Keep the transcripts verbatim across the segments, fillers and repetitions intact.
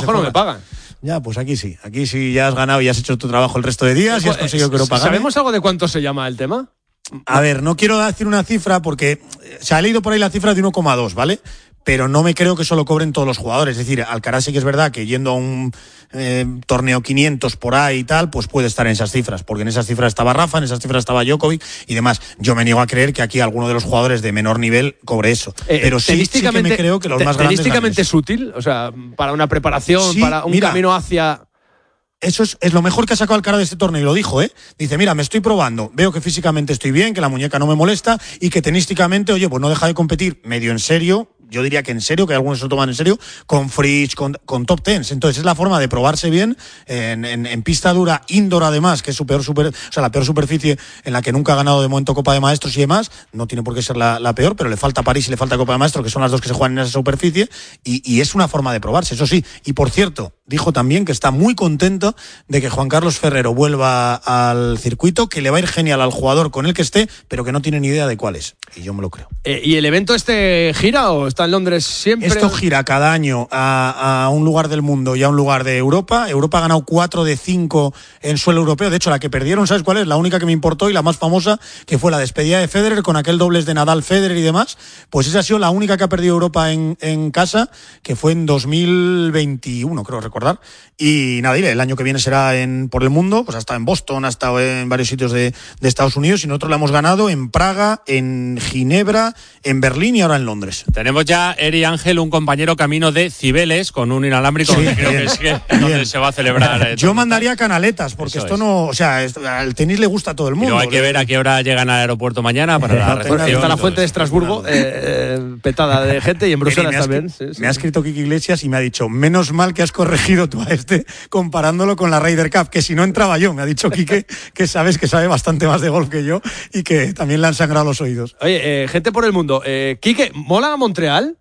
trabajo no me pagan. Ya, pues aquí sí. Aquí sí ya has ganado y has hecho tu trabajo el resto de días y has conseguido que Europa gane. ¿Sabemos algo de cuánto se llama el tema? A ver, no quiero decir una cifra porque se ha leído por ahí la cifra de uno coma dos, ¿vale? Pero no me creo que eso lo cobren todos los jugadores. Es decir, Alcaraz sí que es verdad que yendo a un eh, torneo quinientos por ahí y tal, pues puede estar en esas cifras, porque en esas cifras estaba Rafa, en esas cifras estaba Djokovic y demás. Yo me niego a creer que aquí alguno de los jugadores de menor nivel cobre eso. Eh, Pero sí, sí que me creo que los más grandes... ¿Tenísticamente es útil? O sea, para una preparación, sí, para un mira, camino hacia... Eso es, es lo mejor que ha sacado Alcaraz de este torneo y lo dijo, ¿eh? Dice, mira, me estoy probando, veo que físicamente estoy bien, que la muñeca no me molesta y que tenísticamente, oye, pues no deja de competir medio en serio, yo diría que en serio, que algunos se lo toman en serio, con Fritz, con, con top tens. Entonces es la forma de probarse bien en, en, en pista dura, indoor además, que es su peor super, o sea, la peor superficie en la que nunca ha ganado de momento Copa de Maestros y demás. No tiene por qué ser la, la peor, pero le falta París y le falta Copa de Maestros, que son las dos que se juegan en esa superficie, y, y es una forma de probarse, eso sí. Y por cierto, dijo también que está muy contento de que Juan Carlos Ferrero vuelva al circuito, que le va a ir genial al jugador con el que esté, pero que no tiene ni idea de cuál es. Y yo me lo creo. Eh, ¿Y el evento este gira o está en Londres siempre? Esto gira cada año a, a un lugar del mundo y a un lugar de Europa. Europa ha ganado cuatro de cinco en suelo europeo. De hecho, la que perdieron, ¿sabes cuál es? La única que me importó y la más famosa, que fue la despedida de Federer con aquel dobles de Nadal, Federer y demás. Pues esa ha sido la única que ha perdido Europa en, en casa, que fue en dos mil veintiuno, creo recordar. Y nada, el año que viene será en por el mundo, pues ha estado en Boston, ha estado en varios sitios de, de Estados Unidos y nosotros la hemos ganado en Praga, en Ginebra, en Berlín y ahora en Londres. Tenemos ya, Eri Ángel, un compañero camino de Cibeles con un inalámbrico, sí, que creo que es que donde se va a celebrar. Eh, Yo mandaría canaletas, porque Eso esto es. no, o sea, esto, al tenis le gusta a todo el mundo. Pero hay que ver a qué hora llegan al aeropuerto mañana para la recepción. Está la fuente de Estrasburgo eh, eh, petada de gente y en Bruselas Eri, me también. Ha, sí, sí. Me ha escrito Kiki Iglesias y me ha dicho, menos mal que has corregido tú a este comparándolo con la Ryder Cup, que si no entraba yo. Me ha dicho Quique que sabes que sabe bastante más de golf que yo y que también le han sangrado los oídos. Oye, eh, gente por el mundo. Eh, Quique, ¿mola Montreal?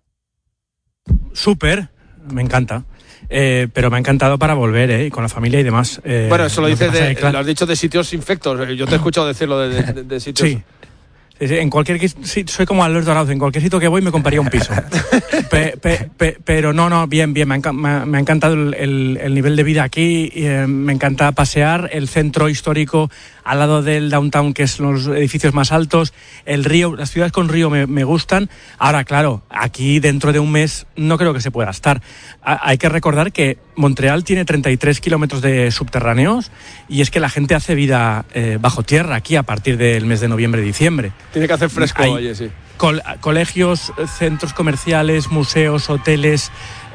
Súper, me encanta. Eh, pero me ha encantado para volver, ¿eh? Con la familia y demás. Eh, Bueno, eso lo, dices de, claro, lo has dicho de sitios infectos. Yo te he escuchado decirlo de, de, de sitios. Sí. Sí, sí, en cualquier sí, soy como Alberto Arauz, en cualquier sitio que voy me compraría un piso. pe, pe, pe, pero no, no, bien, bien, me ha, me, me ha encantado el, el, el nivel de vida aquí, eh, me encanta pasear, el centro histórico al lado del downtown, que son los edificios más altos, el río, las ciudades con río me, me gustan. Ahora, claro, aquí dentro de un mes no creo que se pueda estar. A, hay que recordar que Montreal tiene treinta y tres kilómetros de subterráneos y es que la gente hace vida eh, bajo tierra aquí a partir del mes de noviembre-diciembre. Tiene que hacer fresco, Hay oye, sí. Col- colegios, centros comerciales, museos, hoteles,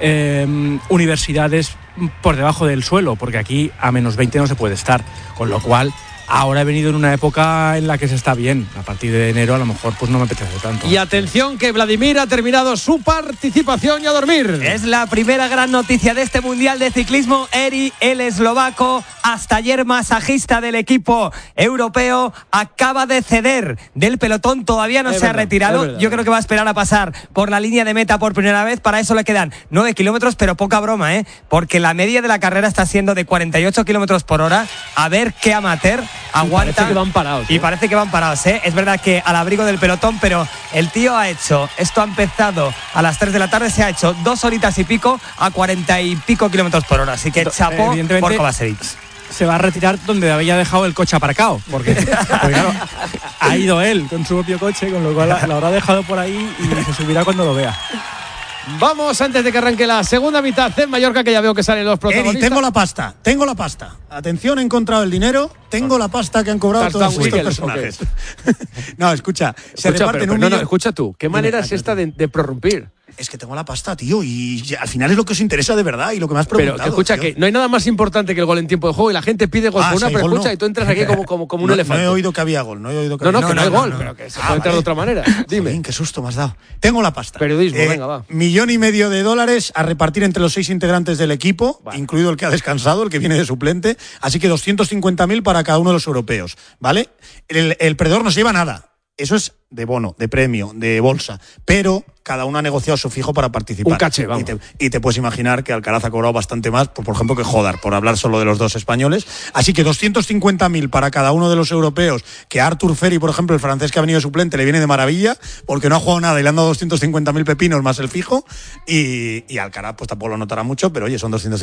eh, universidades por debajo del suelo, porque aquí a menos veinte no se puede estar, con lo cual ahora he venido en una época en la que se está bien. A partir de enero a lo mejor pues no me apetece tanto. Y atención que Vladimir ha terminado su participación y a dormir. Es la primera gran noticia de este Mundial de Ciclismo. Eri, el eslovaco, hasta ayer masajista del equipo europeo, acaba de ceder del pelotón. Todavía no es se verdad, ha retirado. Yo creo que va a esperar a pasar por la línea de meta por primera vez. Para eso le quedan nueve kilómetros, pero poca broma, ¿eh? Porque la media de la carrera está siendo de cuarenta y ocho kilómetros por hora. A ver qué amateur aguanta. Y parece que van parados. Y ¿eh? parece que van parados, ¿eh? Es verdad que al abrigo del pelotón, pero el tío ha hecho, esto ha empezado a las tres de la tarde, se ha hecho dos horitas y pico a cuarenta y pico kilómetros por hora. Así que chapó por Kovacevic. Se va a retirar donde había dejado el coche aparcado, porque, porque claro, ha ido él con su propio coche, con lo cual lo habrá dejado por ahí y se subirá cuando lo vea. Vamos, antes de que arranque la segunda mitad en Mallorca, que ya veo que salen los protagonistas. Eri, tengo la pasta, tengo la pasta. Atención, he encontrado el dinero, tengo la pasta que han cobrado todos estos personajes. No, escucha, se escucha, reparten pero, un pero, no, millón. no, escucha tú, ¿qué manera es esta de, de prorrumpir? Es que tengo la pasta, tío, y al final es lo que os interesa de verdad y lo que me has preguntado. Pero que escucha, tío. que no hay nada más importante que el gol en tiempo de juego y la gente pide gol Ah, por una, si hay pero gol, escucha, no. y tú entras aquí como, como, como un no, elefante. No he oído que había gol, no he oído que No, había no, que no, no hay gol, no. Pero que se ah, puede entrar vale. de otra manera. Dime. Jolín, qué susto me has dado. Tengo la pasta. Periodismo, eh, venga, va. Millón y medio de dólares a repartir entre los seis integrantes del equipo, vale, incluido el que ha descansado, el que viene de suplente. Así que doscientos cincuenta mil para cada uno de los europeos, ¿vale? El, el perdedor no se lleva nada. Eso es de bono, de premio, de bolsa. Pero cada uno ha negociado su fijo para participar. Un caché, vamos. Y te, y te puedes imaginar que Alcaraz ha cobrado bastante más, por, por ejemplo, que Jodar, por hablar solo de los dos españoles. Así que doscientos cincuenta mil para cada uno de los europeos, que a Artur Ferry, por ejemplo, el francés que ha venido de suplente, le viene de maravilla, porque no ha jugado nada y le han dado doscientos cincuenta mil pepinos más el fijo. Y, y Alcaraz, pues tampoco lo notará mucho, pero oye, son doscientos